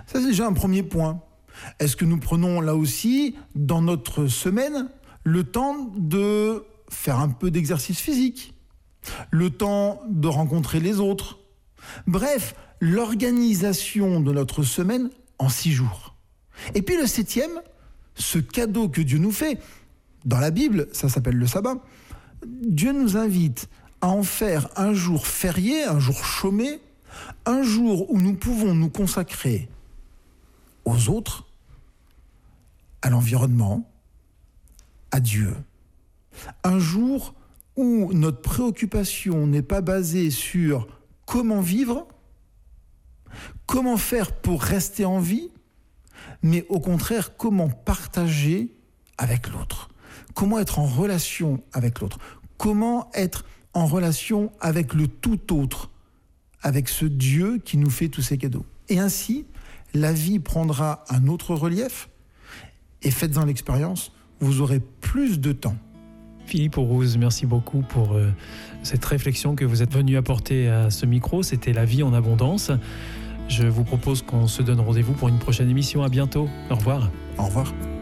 Ça, c'est déjà un premier point. Est-ce que nous prenons là aussi, dans notre semaine, le temps de faire un peu d'exercice physique, le temps de rencontrer les autres? Bref, l'organisation de notre semaine en 6 jours. Et puis le 7e, ce cadeau que Dieu nous fait, dans la Bible, ça s'appelle le sabbat. Dieu nous invite à en faire un jour férié, un jour chômé, un jour où nous pouvons nous consacrer aux autres, à l'environnement, à Dieu. Un jour où notre préoccupation n'est pas basée sur comment vivre, comment faire pour rester en vie, mais au contraire, comment partager avec l'autre. Comment être en relation avec l'autre. Comment être en relation avec le tout autre, avec ce Dieu qui nous fait tous ces cadeaux. Et ainsi, la vie prendra un autre relief, et faites-en l'expérience, vous aurez plus de temps. Philippe Aurouze, merci beaucoup pour cette réflexion que vous êtes venu apporter à ce micro. C'était La vie en abondance. Je vous propose qu'on se donne rendez-vous pour une prochaine émission. À bientôt. Au revoir. Au revoir.